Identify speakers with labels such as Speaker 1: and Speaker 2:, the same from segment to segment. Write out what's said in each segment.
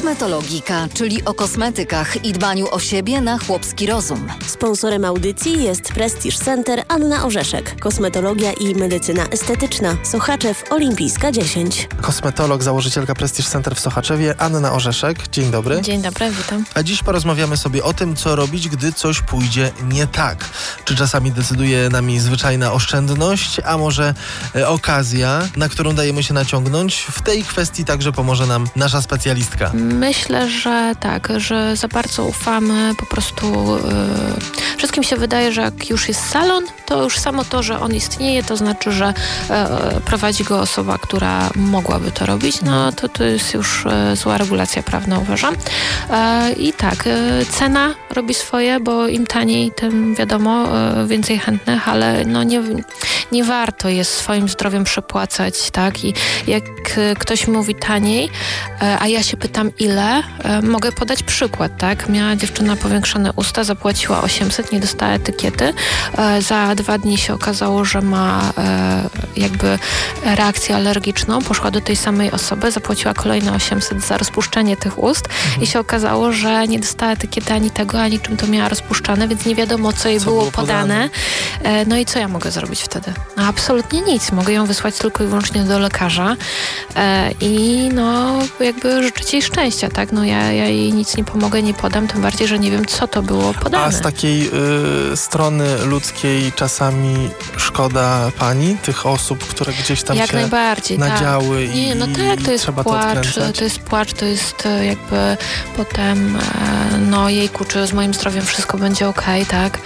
Speaker 1: Kosmetologika, czyli o kosmetykach i dbaniu o siebie na chłopski rozum.
Speaker 2: Sponsorem audycji jest Prestige Center Anna Orzeszek. Kosmetologia i medycyna estetyczna. Sochaczew, Olimpijska 10.
Speaker 3: Kosmetolog, założycielka Prestige Center w Sochaczewie, Anna Orzeszek. Dzień dobry.
Speaker 4: Dzień dobry, witam.
Speaker 3: A dziś porozmawiamy sobie o tym, co robić, gdy coś pójdzie nie tak. Czy czasami decyduje nami zwyczajna oszczędność, a może okazja, na którą dajemy się naciągnąć? W tej kwestii także pomoże nam nasza specjalistka.
Speaker 4: Myślę, że tak, że za bardzo ufamy po prostu. Wszystkim się wydaje, że jak już jest salon, to już samo to, że on istnieje, to znaczy, że prowadzi go osoba, która mogłaby to robić. No to jest już zła regulacja prawna, uważam. I tak, cena robi swoje, bo im taniej, tym wiadomo, więcej chętnych, ale no nie warto jest swoim zdrowiem przepłacać, tak? I jak ktoś mówi taniej, a ja się pytam ile, mogę podać przykład, tak? Miała dziewczyna powiększone usta, zapłaciła 800, nie dostała etykiety. Za 2 dni się okazało, że ma jakby reakcję alergiczną. Poszła do tej samej osoby, zapłaciła kolejne 800 za rozpuszczenie tych ust i się okazało, że nie dostała etykiety ani tego, ani czym to miała rozpuszczane, więc nie wiadomo, co jej było podane. No i co ja mogę zrobić wtedy? No, absolutnie nic. Mogę ją wysłać tylko i wyłącznie do lekarza i no jakby życzyć jej szczęścia, tak? No ja jej nic nie pomogę, nie podam, tym bardziej, że nie wiem, co to było podane.
Speaker 3: A z takiej strony ludzkiej czasami szkoda pani, tych osób, które gdzieś tam
Speaker 4: jak
Speaker 3: się
Speaker 4: najbardziej,
Speaker 3: nadziały
Speaker 4: tak. Nie, no tak, to jest
Speaker 3: trzeba
Speaker 4: płacz, to jest płacz, to jest jakby potem no jejku, czy z moim zdrowiem wszystko będzie okej, tak?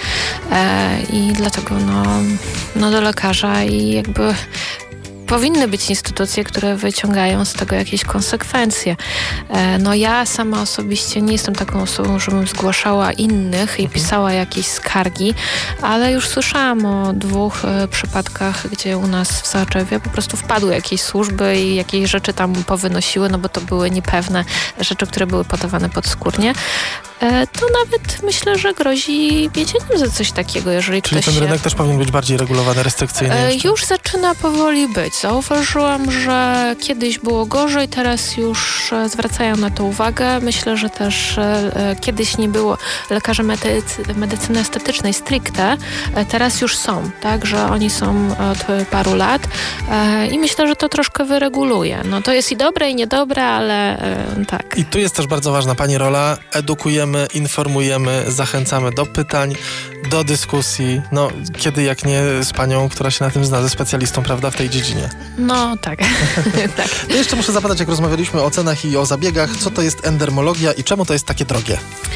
Speaker 4: I dlatego no do lekarza i jakby powinny być instytucje, które wyciągają z tego jakieś konsekwencje. No ja sama osobiście nie jestem taką osobą, żebym zgłaszała innych i pisała jakieś skargi, ale już słyszałam o 2 przypadkach, gdzie u nas w Sochaczewie po prostu wpadły jakieś służby i jakieś rzeczy tam powynosiły, no bo to były niepewne rzeczy, które były podawane podskórnie. To nawet myślę, że grozi więzieniem za coś takiego, jeżeli
Speaker 3: Czyli
Speaker 4: ktoś
Speaker 3: ten rynek też powinien być bardziej regulowany, restrykcyjny?
Speaker 4: Już zaczyna powoli być. Zauważyłam, że kiedyś było gorzej, teraz już zwracają na to uwagę. Myślę, że też kiedyś nie było lekarzy medycyny estetycznej stricte, teraz już są, tak, że oni są od paru lat i myślę, że to troszkę wyreguluje. No to jest i dobre, i niedobre, ale tak.
Speaker 3: I tu jest też bardzo ważna pani rola. Edukujemy, informujemy, zachęcamy do pytań, do dyskusji. No, kiedy jak nie z panią, która się na tym zna, ze specjalistą, prawda, w tej dziedzinie.
Speaker 4: No, tak. Tak.
Speaker 3: Ja jeszcze muszę zapytać, jak rozmawialiśmy o cenach i o zabiegach, co to jest endermologia i czemu to jest takie drogie?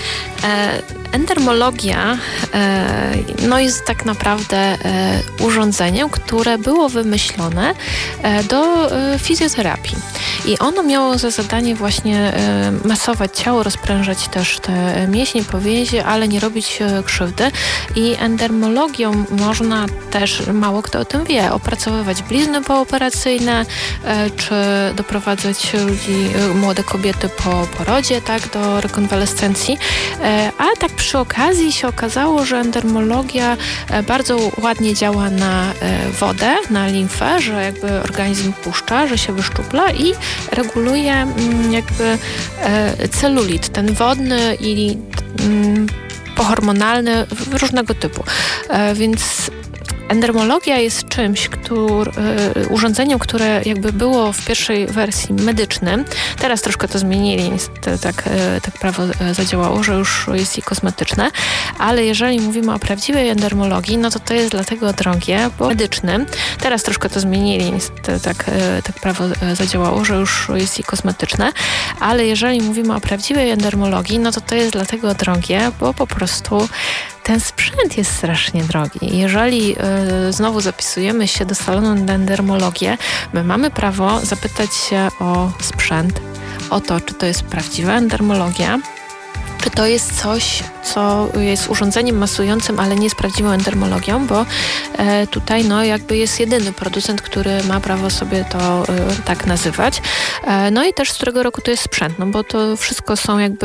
Speaker 4: Endermologia no jest tak naprawdę urządzeniem, które było wymyślone do fizjoterapii. I ono miało za zadanie właśnie masować ciało, rozprężać też te mięśnie, powięzie, ale nie robić krzywdy. I endermologią można też, mało kto o tym wie, opracowywać blizny pooperacyjne, czy doprowadzać ludzi, młode kobiety po porodzie, tak, do rekonwalescencji. Ale tak przy okazji się okazało, że endermologia bardzo ładnie działa na wodę, na limfę, że jakby organizm puszcza, że się wyszczupla i reguluje jakby celulit, ten wodny i pohormonalny, różnego typu. Więc endermologia jest czymś, urządzeniem, które jakby było w pierwszej wersji medycznym. Teraz troszkę to zmienili, niestety tak prawo zadziałało, że już jest i kosmetyczne, ale jeżeli mówimy o prawdziwej endermologii, no to jest dlatego drogie, bo medycznym. Teraz troszkę to zmienili, niestety tak prawo zadziałało, że już jest i kosmetyczne, ale jeżeli mówimy o prawdziwej endermologii, no to jest dlatego drogie, bo po prostu ten sprzęt jest strasznie drogi. Jeżeli znowu zapisujemy się do salonu na endermologię, my mamy prawo zapytać się o sprzęt, o to, czy to jest prawdziwa endermologia, czy to jest coś, co jest urządzeniem masującym, ale nie jest prawdziwą endermologią, bo tutaj no jakby jest jedyny producent, który ma prawo sobie to tak nazywać. No i też z którego roku to jest sprzęt, no bo to wszystko są jakby